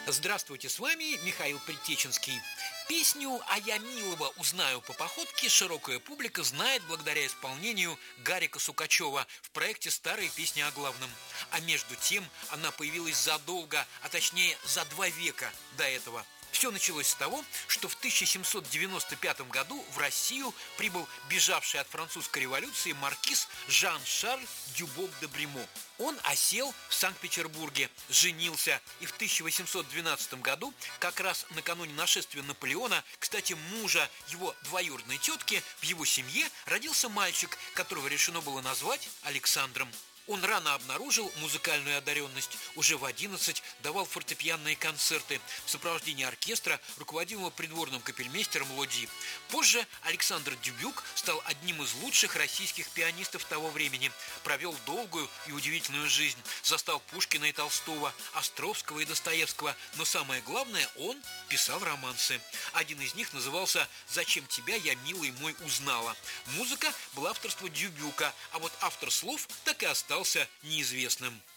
Здравствуйте, с вами Михаил Притеченский. Песню «А я милого узнаю по походке» широкая публика знает благодаря исполнению Гарика Сукачева в проекте «Старые песни о главном». А между тем она появилась задолго, а точнее за 2 века до этого. Все началось с того, что в 1795 году в Россию прибыл бежавший от французской революции маркиз Жан-Шарль Дюбок де Бремо. Он осел в Санкт-Петербурге, женился, и в 1812 году, как раз накануне нашествия Наполеона, кстати, мужа его двоюродной тетки, в его семье родился мальчик, которого решено было назвать Александром. Он рано обнаружил музыкальную одаренность. Уже в 11 давал фортепианные концерты в сопровождении оркестра, руководимого придворным капельмейстером Лоди. Позже Александр Дюбюк стал одним из лучших российских пианистов того времени. Провел долгую и удивительную жизнь. Застал Пушкина и Толстого, Островского и Достоевского. Но самое главное, он писал романсы. Один из них назывался «Зачем тебя я, милый мой, узнала». Музыка была авторства Дюбюка, а вот автор слов так и остался неизвестным.